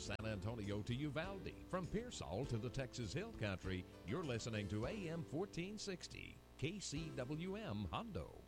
San Antonio to Uvalde, from Pearsall to the Texas Hill Country, you're listening to AM 1460, KCWM Hondo.